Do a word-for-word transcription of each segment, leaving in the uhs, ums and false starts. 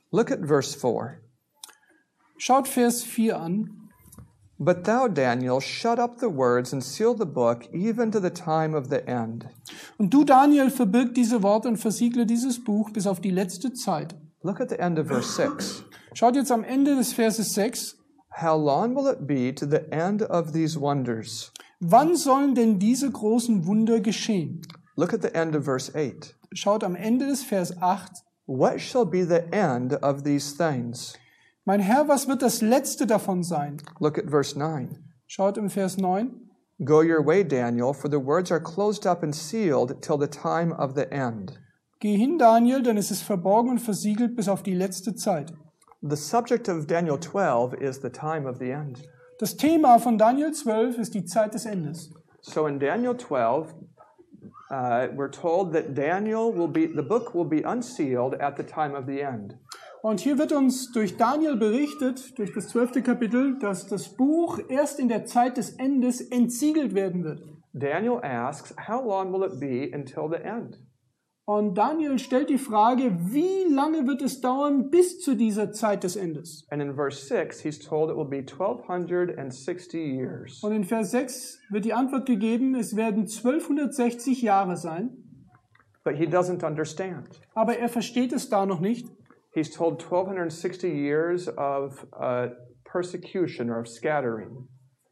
Look at verse four. Schaut Vers vier an. But thou, Daniel, shut up the words and seal the book even to the time of the end. Und du, Daniel, verbirg diese Worte und versiegle dieses Buch bis auf die letzte Zeit. Look at the end of verse six. Schaut jetzt am Ende des Verses sechs. How long will it be to the end of these wonders? Wann sollen denn diese großen Wunder geschehen? Look at the end of verse eight. Schaut am Ende des Vers acht. What shall be the end of these things? Mein Herr, was wird das Letzte davon sein? Look at verse nine. Schaut im Vers neun. Go your way, Daniel, for the words are closed up and sealed till the time of the end. Geh hin, Daniel, denn es ist verborgen und versiegelt bis auf die letzte Zeit. The subject of Daniel twelve is the time of the end. Das Thema von Daniel zwölf ist die Zeit des Endes. So in Daniel twelve, uh, we're told that Daniel will be, the book will be unsealed at the time of the end. Und hier wird uns durch Daniel berichtet, durch das zwölfte Kapitel, dass das Buch erst in der Zeit des Endes entsiegelt werden wird. Daniel asks, how long will it be until the end? Und Daniel stellt die Frage, wie lange wird es dauern bis zu dieser Zeit des Endes? And in verse six, he's told it will be twelve sixty years. Und in Vers sechs wird die Antwort gegeben, es werden zwölfhundertsechzig Jahre sein. But he doesn't understand. Aber er versteht es da noch nicht. He's told twelve sixty years of uh, persecution or of scattering.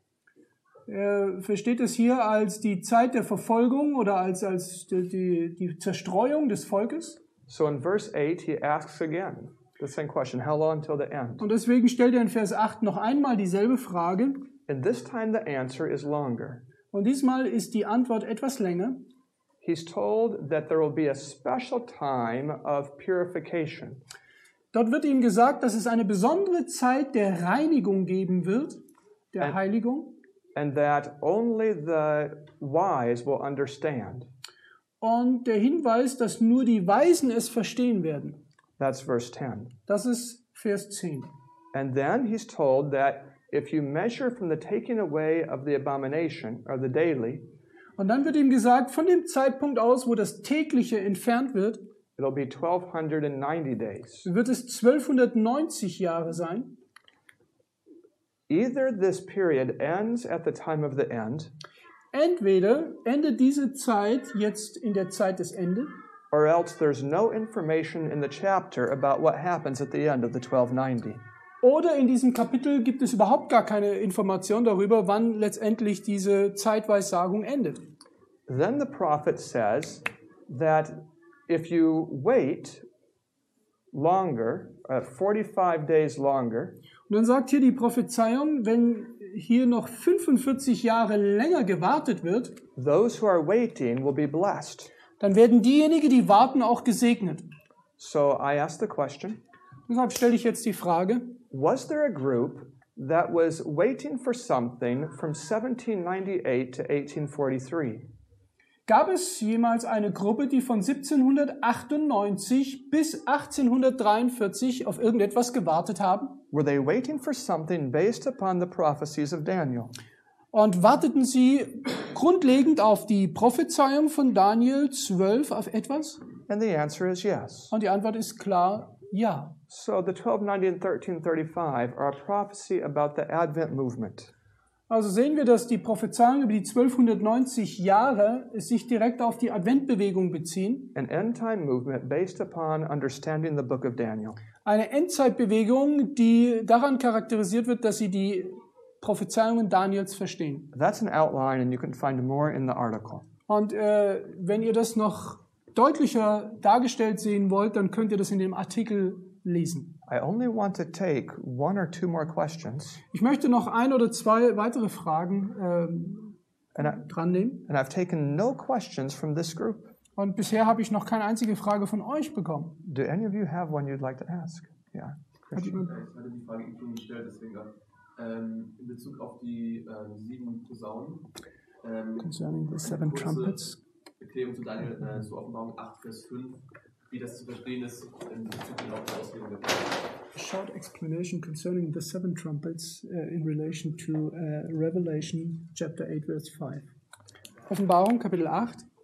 Er versteht es hier als die Zeit der Verfolgung oder als, als die, die, die Zerstreuung des Volkes. So in verse eight, he asks again the same question, how long till the end? Und deswegen stellt er in Vers acht noch einmal dieselbe Frage. And this time the answer is longer. Und diesmal ist die Antwort etwas länger. He's told that there will be a special time of purification. Dort wird ihm gesagt, dass es eine besondere Zeit der Reinigung geben wird, der And- Heiligung. And that only the wise will understand. Und der Hinweis, dass nur die Weisen es verstehen werden. That's verse ten. Das ist Vers zehn. And then he's told that if you measure from the taking away of the abomination, or the daily, Und dann wird ihm gesagt, von dem Zeitpunkt aus, wo das tägliche entfernt wird, it'll be twelve ninety days. wird es zwölfhundertneunzig Jahre sein. Either this period ends at the time of the end, Entweder endet diese Zeit jetzt in der Zeit des Endes, or else there's no information in the chapter about what happens at the end of the twelve ninety. oder in diesem Kapitel gibt es überhaupt gar keine Information darüber, wann letztendlich diese Zeitweissagung endet. Then the prophet says that if you wait longer, uh, forty-five days longer, Und dann sagt hier die Prophezeiung, wenn hier noch fünfundvierzig Jahre länger gewartet wird, those who are waiting will be blessed. dann werden diejenigen, die warten, auch gesegnet. So I asked the question, Deshalb stelle ich jetzt die Frage, was there a group that was waiting for something from seventeen ninety-eight to eighteen forty-three? gab es jemals eine Gruppe, die von siebzehnhundertachtundneunzig bis achtzehnhundertdreiundvierzig auf irgendetwas gewartet haben? Were they waiting for something based upon the prophecies of Daniel? Und warteten sie grundlegend auf die Prophezeiung von Daniel zwölf auf etwas? And the answer is yes. Und die Antwort ist klar, ja. So the twelve ninety and thirteen thirty-five are a prophecy about the Advent movement. Also sehen wir, dass die Prophezeiungen über die zwölfhundertneunzig Jahre sich direkt auf die Adventbewegung beziehen. An end-time movement based upon understanding the book of Daniel. Eine Endzeitbewegung, die daran charakterisiert wird, dass sie die Prophezeiungen Daniels verstehen. That's an outline, and you can find more in the article. Und äh, wenn ihr das noch deutlicher dargestellt sehen wollt, dann könnt ihr das in dem Artikel lesen. I only want to take one or two more questions, Ich möchte noch ein oder zwei weitere Fragen ähm, and, I, dran nehmen. and I've taken no questions from this group. Und bisher habe ich noch keine einzige Frage von euch bekommen. Do any of you have one you'd like to ask? Yeah. Hat jemand? Ich hatte die Frage eben schon gestellt, deswegen ähm, in Bezug auf die ähm, sieben Posaunen. Ähm, Concerning the eine seven kurze trumpets. Erklärung zu Daniel, äh, zu Offenbarung acht, Vers fünf, wie das zu verstehen ist in Bezug auf die Auslegung der Propheten. A short explanation concerning the seven trumpets uh, in relation to uh, Revelation chapter eight verse five. Offenbarung Kapitel acht.